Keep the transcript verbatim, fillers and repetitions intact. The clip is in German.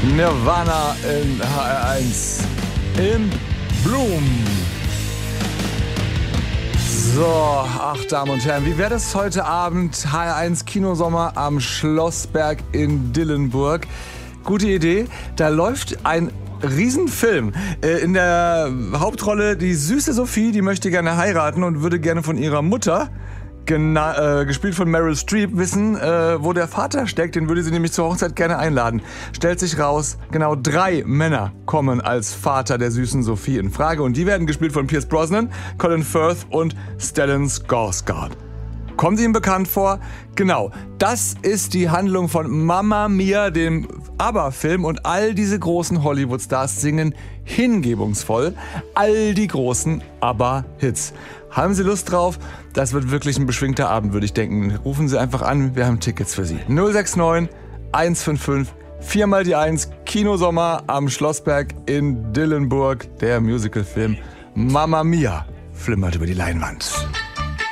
Nirvana in H R eins. In Bloom. So, ach Damen und Herren, wie wäre das heute Abend? H R eins Kinosommer am Schlossberg in Dillenburg. Gute Idee. Da läuft ein Riesenfilm. Äh, in der Hauptrolle die süße Sophie, die möchte gerne heiraten und würde gerne von ihrer Mutter, gena- äh, gespielt von Meryl Streep, wissen, äh, wo der Vater steckt. Den würde sie nämlich zur Hochzeit gerne einladen. Stellt sich raus, genau drei Männer kommen als Vater der süßen Sophie in Frage. Und die werden gespielt von Pierce Brosnan, Colin Firth und Stellan Skarsgård. Kommen Sie ihm bekannt vor? Genau, das ist die Handlung von Mamma Mia, dem ABBA-Film, und all diese großen Hollywood-Stars singen hingebungsvoll all die großen ABBA-Hits. Haben Sie Lust drauf? Das wird wirklich ein beschwingter Abend, würde ich denken. Rufen Sie einfach an, wir haben Tickets für Sie. null sechs neun, eins fünf fünf, vier mal die eins, Kinosommer am Schlossberg in Dillenburg. Der Musicalfilm Mamma Mia flimmert über die Leinwand.